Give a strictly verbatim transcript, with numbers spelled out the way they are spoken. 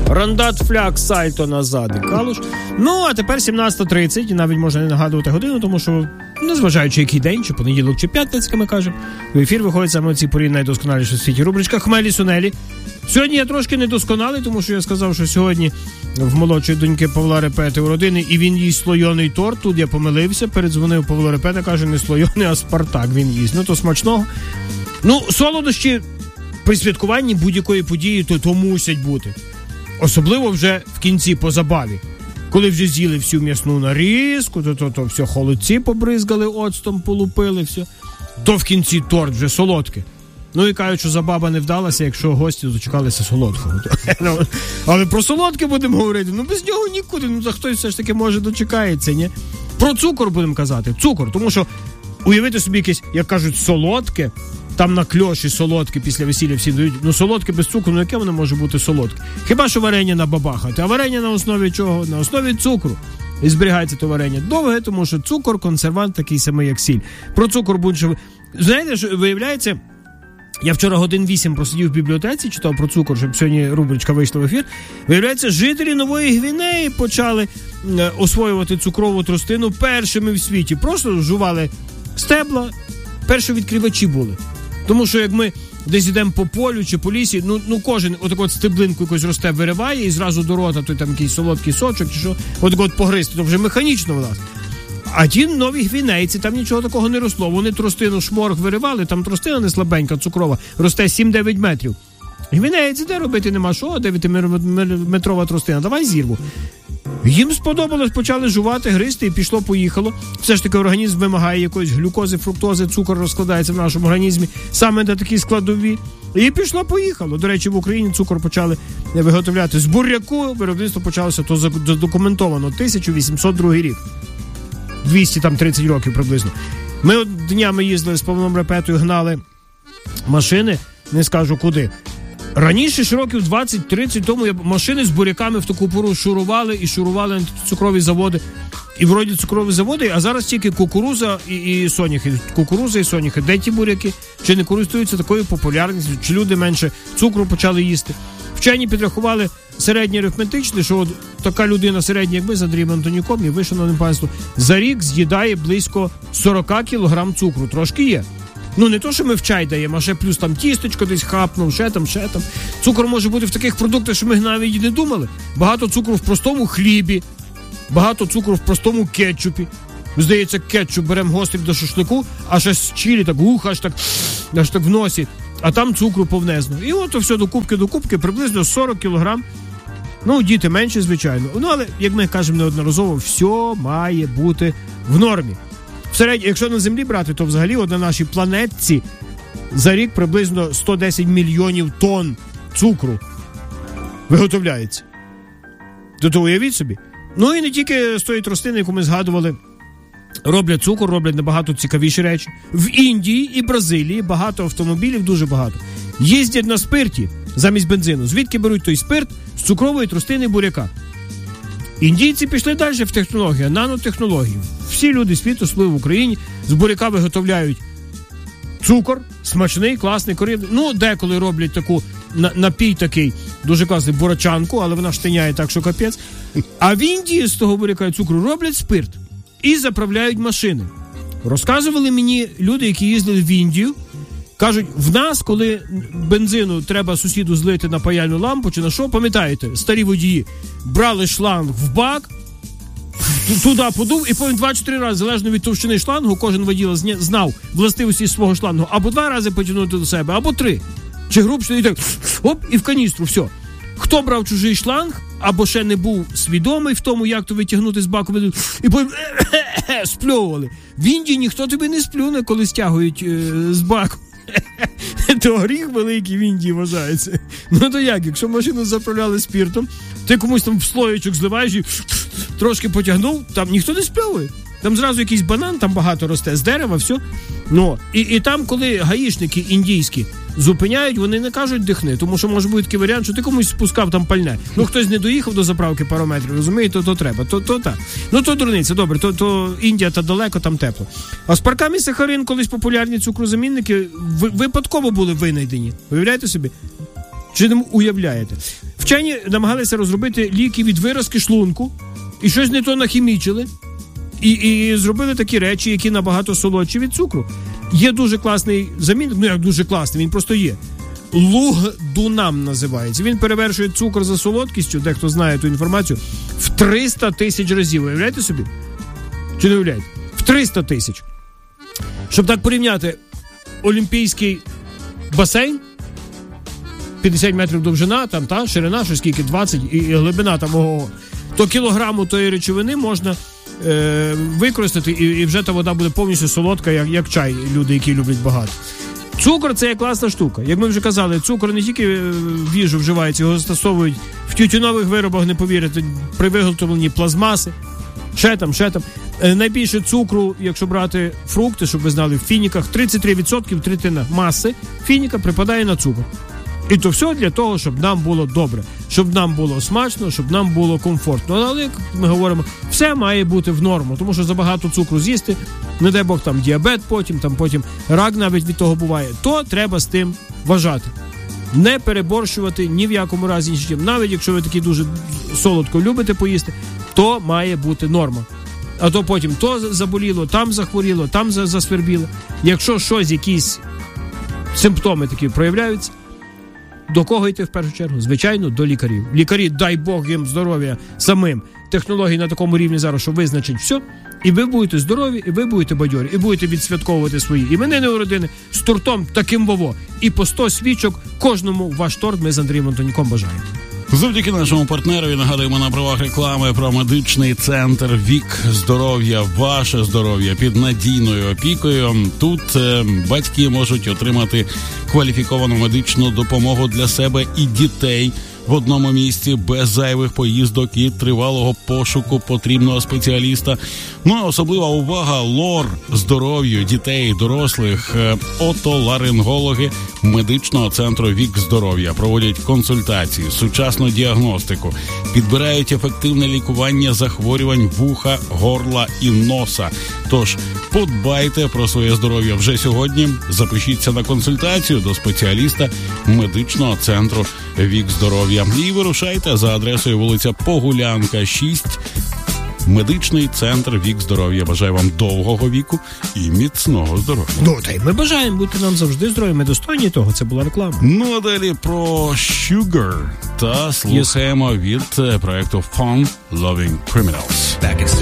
Рандат, фляг, сальто назад і калуш. Ну, а тепер сімнадцята тридцять, і навіть можна не нагадувати годину, тому що, незважаючи який день, чи понеділок, чи п'ятниця, ми кажемо, в ефір виходить саме ці порі найдосконаліша в світі рубричка «Хмелі-сунелі». Сьогодні я трошки недосконалий, тому що я сказав, що сьогодні в молодшої доньки Павла Репети у родини, і він їсть слойоний торт. Тут я помилився, передзвонив Павло Репета, каже, не слойоний, а Спартак він їсть. Ну, то смачного. Ну, солодощі при святкуванні будь-якої події то, то мусять бути. Особливо вже в кінці по забаві. Коли вже з'їли всю м'ясну нарізку, то, то, то все холодці побризгали, оцтом полупили, все. То в кінці торт вже солодкий. Ну і кажуть, що забава не вдалася, якщо гості дочекалися солодкого. Але про солодке будемо говорити. Ну без нього нікуди. Ну за хтось все ж таки може дочекається, ні? Про цукор будемо казати. Цукор. Тому що уявити собі якесь, як кажуть, солодке, там на кльоші солодке після весілля всі дають. Ну солодке без цукру, ну яке воно може бути солодке? Хіба що варення набабахати. А варення на основі чого? На основі цукру. І зберігається то варення довге, тому що цукор, консервант такий самий, як сіль. Про цукор будь-що... Знаєте, що виявляється... Я вчора годин вісім просидів в бібліотеці, читав про цукор, щоб сьогодні рубричка вийшла в ефір. Виявляється, жителі Нової Гвінеї почали е, освоювати цукрову тростину першими в світі. Просто жували стебла, перші відкривачі були. Тому що як ми десь йдемо по полю чи по лісі, ну, ну кожен отак от стеблинку якось росте, вириває і зразу до рота той там якийсь солодкий сочок чи що, отак от погризти, то вже механічно в нас. А ті нові гвінейці, там нічого такого не росло. Вони тростину шморг виривали, там тростина не слабенька, цукрова, росте сім-дев'ять метрів. Гвінейці, де робити нема що, дев'ятиметрова тростина, давай зірву. Їм сподобалось, почали жувати, гризти і пішло-поїхало. Все ж таки організм вимагає якоїсь глюкози, фруктози, цукор розкладається в нашому організмі саме на такі складові. І пішло-поїхало. До речі, в Україні цукор почали виготовляти з буряку, виробництво почалося, то задокументовано, тисяча вісімсот другий рік. двісті тридцять років приблизно. Ми от днями їздили з Павлом Репетою, гнали машини, не скажу куди. Раніше ж років двадцять-тридцять тому машини з буряками в таку пору шурували і шурували на цукрові заводи. І вроді цукрові заводи, а зараз тільки кукуруза і, і соняхи. Кукуруза і соняхи. Де ті буряки? Чи не користуються такою популярністю? Чи люди менше цукру почали їсти? Вчені підрахували середнє арифметичне, що от така людина середня, як ми, з Андрієм Антонюком, і ви, шановне панство, за рік з'їдає близько сорок кілограм цукру. Трошки є. Ну, не то, що ми в чай даємо, а ще плюс там тістечко десь хапнув, ще там, ще там. Цукор може бути в таких продуктах, що ми навіть і не думали. Багато цукру в простому хлібі, багато цукру в простому кетчупі. Здається, кетчуп беремо гострий до шашлику, а ще з чилі так, ух, аж так, аж так в носі. А там цукру повнезно. І от все до кубки до кубки, приблизно сорок кілограм. Ну, діти менше, звичайно. Ну, але, як ми кажемо неодноразово, все має бути в нормі. В середньо, якщо на землі брати, то взагалі от на нашій планетці за рік приблизно сто десять мільйонів тонн цукру виготовляється. То уявіть собі. Ну і не тільки з тої тростини, яку ми згадували, роблять цукор, роблять набагато цікавіші речі. В Індії і Бразилії багато автомобілів, дуже багато, їздять на спирті замість бензину. Звідки беруть той спирт? З цукрової тростини буряка. Індійці пішли далі в технологію, нанотехнології. Всі люди світу, особливо в Україні, з буряка виготовляють цукор, смачний, класний, корисний. Ну, деколи роблять таку на, напій такий, дуже класний, бурачанку, але вона штиняє так, що капець. А в Індії з того буряка і цукру роблять спирт і заправляють машини. Розказували мені люди, які їздили в Індію, кажуть, в нас, коли бензину треба сусіду злити на паяльну лампу чи на що, пам'ятаєте, старі водії брали шланг в бак, туди подув і потім два-чотири рази, залежно від товщини шлангу, кожен водій знав властивості свого шлангу, або два рази потягнути до себе, або три. Чи грубше, і так, оп, і в каністру, все. Хто брав чужий шланг, або ще не був свідомий в тому, як то витягнути з баку, і потім спльовували. В Індії ніхто тобі не сплюне, коли стягують е, з баку. То гріх великий в Індії вважається. Ну то як, якщо машину заправляли спіртом, ти комусь там в слоєчок зливаєш і трошки потягнув, там ніхто не спльовує. Там зразу якийсь банан, там багато росте з дерева, все. Ну, і, і там, коли гаїшники індійські зупиняють, вони не кажуть дихни, тому що може бути такий варіант, що ти комусь спускав там пальне. Ну, хтось не доїхав до заправки пару метрів, розумієте, то, то треба, то, то так. Ну, то дурниця, добре, то, то Індія, та далеко, там тепло. А спаркам і сахарин, колись популярні цукрозамінники, випадково були винайдені. Уявляєте собі? Чи не уявляєте? Вчені намагалися розробити ліки від виразки шлунку, і щось не то нахімічили, і, і зробили такі речі, які набагато солодші від цукру. Є дуже класний замінник, ну як дуже класний, він просто є. Лугдунам називається. Він перевершує цукор за солодкістю, дехто знає ту інформацію, в триста тисяч разів. Уявляєте собі? Чи не уявляєте? В триста тисяч. Щоб так порівняти, олімпійський басейн, п'ятдесят метрів довжина, там та ширина, що скільки, двадцять, і глибина там, ого, то кілограму тої речовини можна е, використати, і, і вже та вода буде повністю солодка, як, як чай, люди, які люблять багато. Цукор – це є класна штука. Як ми вже казали, цукор не тільки в їжу вживається, його застосовують в тютюнових виробах, не повірите, при виготовленні пластмаси, ще там, ще там. Е, найбільше цукру, якщо брати фрукти, щоб ви знали, в фініках тридцять три відсотки, третина маси фініка припадає на цукор. І то все для того, щоб нам було добре, щоб нам було смачно, щоб нам було комфортно. Але, як ми говоримо, все має бути в норму, тому що забагато цукру з'їсти, не дай Бог, там діабет потім, там потім рак навіть від того буває, то треба з тим вважати. Не переборщувати ні в якому разі, ні чим. Навіть якщо ви такі дуже солодко любите поїсти, то має бути норма. А то потім то заболіло, там захворіло, там засвербіло. Якщо щось, якісь симптоми такі проявляються, до кого йти в першу чергу? Звичайно, до лікарів. Лікарі, дай Бог їм здоров'я самим. Технології на такому рівні зараз, що визначить все. І ви будете здорові, і ви будете бадьорі, і будете відсвятковувати свої іменини у родини з тортом таким вово. І по сто свічок кожному ваш торт ми з Андрієм Антонюком бажаємо. Завдяки нашому партнерові нагадуємо на правах реклами про медичний центр «Вік здоров'я», ваше здоров'я під надійною опікою. Тут е, батьки можуть отримати кваліфіковану медичну допомогу для себе і дітей в одному місці, без зайвих поїздок і тривалого пошуку потрібного спеціаліста. Ну а особлива увага лор здоров'ю дітей і дорослих. Отоларингологи медичного центру «Вік здоров'я» проводять консультації, сучасну діагностику, підбирають ефективне лікування захворювань вуха, горла і носа. Тож подбайте про своє здоров'я вже сьогодні. Запишіться на консультацію до спеціаліста медичного центру «Вік здоров'я». І вирушайте за адресою вулиця Погулянка, шість. Медичний центр «Вік здоров'я». Бажаю вам довгого віку і міцного здоров'я. Ну, та й ми бажаємо бути нам завжди здорові. Ми достойні того. Це була реклама. Ну, а далі про Sugar та слухаємо від проекту Fun Loving Criminals.